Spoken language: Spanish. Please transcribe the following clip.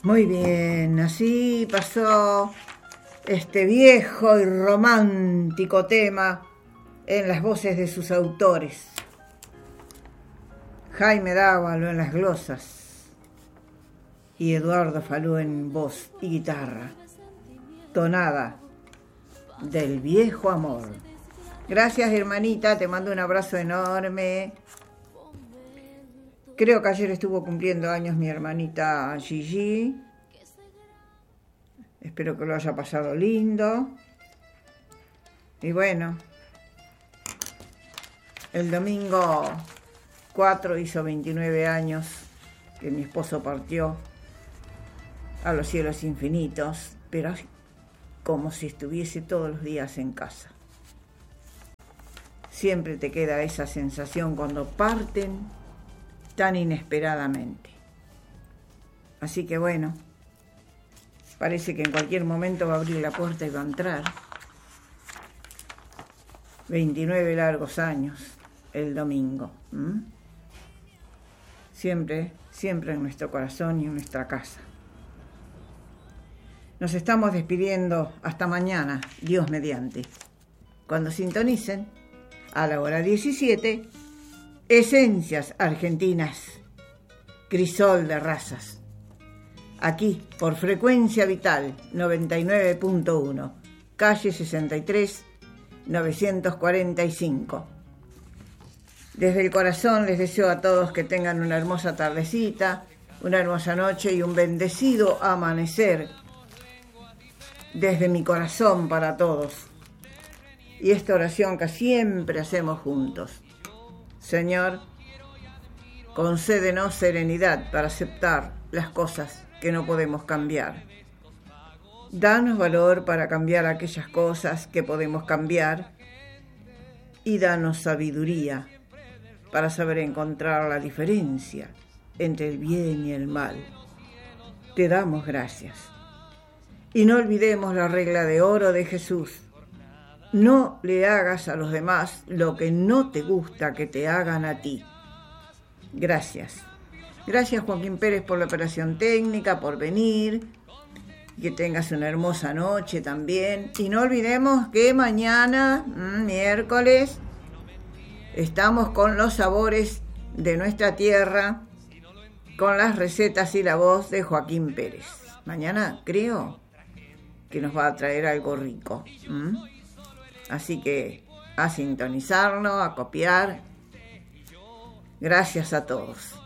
Muy bien, así pasó este viejo y romántico tema en las voces de sus autores. Jaime Dávalos en las glosas y Eduardo Falú en voz y guitarra. Tonada del viejo amor. Gracias, hermanita, te mando un abrazo enorme. Creo que ayer estuvo cumpliendo años mi hermanita Gigi. Espero que lo haya pasado lindo. Y bueno, el domingo 4 hizo 29 años que mi esposo partió a los cielos infinitos, pero como si estuviese todos los días en casa. Siempre te queda esa sensación cuando parten tan inesperadamente. Así que bueno, parece que en cualquier momento va a abrir la puerta y va a entrar. 29 largos años el domingo. Siempre en nuestro corazón y en nuestra casa. Nos estamos despidiendo hasta mañana, Dios mediante. Cuando sintonicen, a la hora 17, Esencias Argentinas, Crisol de Razas. Aquí, por Frecuencia Vital 99.1, calle 63, 945. Desde el corazón les deseo a todos que tengan una hermosa tardecita, una hermosa noche y un bendecido amanecer. Desde mi corazón para todos. Y esta oración que siempre hacemos juntos. Señor, concédenos serenidad para aceptar las cosas que no podemos cambiar. Danos valor para cambiar aquellas cosas que podemos cambiar y danos sabiduría para saber encontrar la diferencia entre el bien y el mal. Te damos gracias. Y no olvidemos la regla de oro de Jesús. No le hagas a los demás lo que no te gusta que te hagan a ti. Gracias. Gracias, Joaquín Pérez, por la operación técnica, por venir. Que tengas una hermosa noche también. Y no olvidemos que mañana, miércoles, estamos con los sabores de nuestra tierra, con las recetas y la voz de Joaquín Pérez. Mañana creo que nos va a traer algo rico. Así que a sintonizarnos, a copiar. Gracias a todos.